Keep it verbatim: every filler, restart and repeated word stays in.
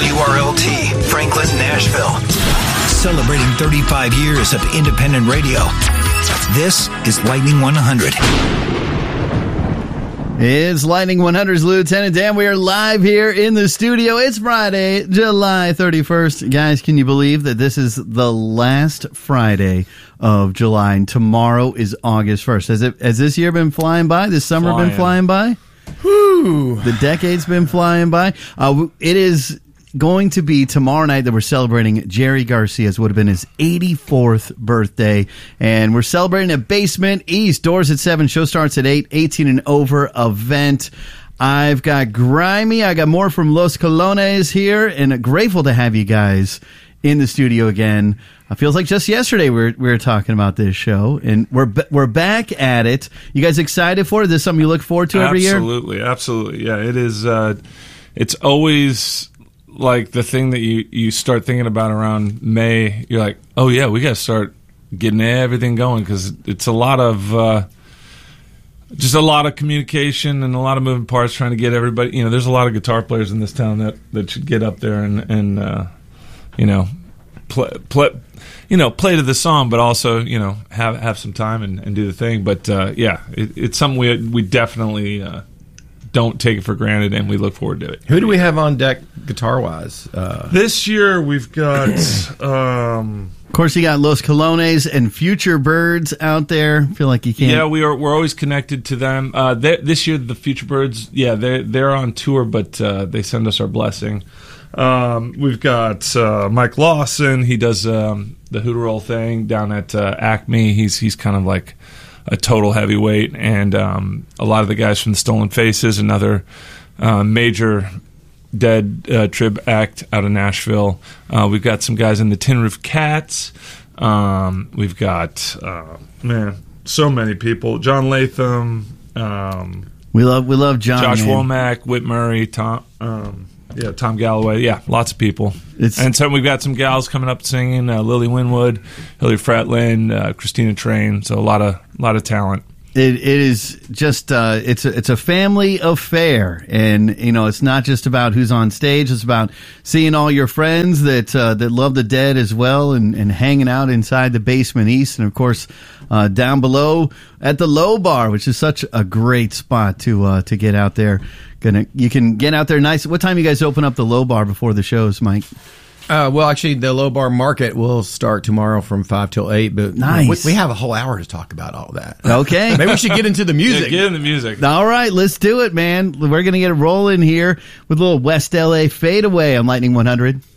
W R L T, Franklin, Nashville. Celebrating thirty-five years of independent radio. This is Lightning one hundred. It's Lightning one hundred's Lieutenant Dan. We are live here in the studio. It's Friday, July thirty-first. Guys, can you believe that this is the last Friday of July and tomorrow is August first? Has it, has this year been flying by? This summer flying. been flying by? Whew. The decade's been flying by. Uh, it is going to be tomorrow night that we're celebrating Jerry Garcia's, would have been his eighty-fourth birthday. And we're celebrating at Basement East. Doors at seven, show starts at eight, eighteen and over event. I've got Grimy, I got more from Los Colones here, and grateful to have you guys in the studio again. It feels like just yesterday we were, we were talking about this show, and we're we're back at it. You guys excited for it? Is this something you look forward to every year? Absolutely, absolutely. Yeah, it is. Uh, it's always like the thing that you, you start thinking about around May. You're like, oh yeah, we got to start getting everything going, because it's a lot of uh, just a lot of communication and a lot of moving parts trying to get everybody. You know, there's a lot of guitar players in this town that, that should get up there and and uh, you know play play. You know, play to the song, but also, you know, have have some time and, and do the thing. But uh, yeah, it, it's something we we definitely uh, don't take it for granted, and we look forward to it. Who do we have on deck guitar wise? Uh, this year we've got, um, of course, you got Los Colones and Future Birds out there. I feel like you can't. Yeah, we are. We're always connected to them. Uh, this year, the Future Birds, yeah, they they're on tour, but uh, they send us our blessing. Um, we've got uh, Mike Lawson. He does um, the Hooter Roll thing down at uh, Acme. He's he's kind of like a total heavyweight, and um, a lot of the guys from the Stolen Faces, another uh, major Dead uh, trib act out of Nashville. Uh, we've got some guys in the Tin Roof Cats. Um, we've got uh, man, so many people. John Latham. Um, we love we love John. Josh man. Womack, Whit Murray, Tom. Um, Yeah, Tom Galloway. Yeah, lots of people. It's, and so we've got some gals coming up singing: uh, Lily Winwood, Hillary Fratland, uh, Christina Train. So a lot of lot of talent. It, it is just uh, it's a, it's a family affair, and you know it's not just about who's on stage. It's about seeing all your friends that uh, that love the Dead as well, and, and hanging out inside the Basement East, and of course uh, down below at the Low Bar, which is such a great spot to uh, to get out there. Gonna you can get out there nice. What time you guys open up the Low Bar before the shows, Mike? Uh, well, actually, the Low Bar Market will start tomorrow from five till eight. But nice. we, we have a whole hour to talk about all that. Okay, maybe we should get into the music. Yeah, get in the music. All right, let's do it, man. We're gonna get it rolling here with a little West L A fadeaway on Lightning one hundred.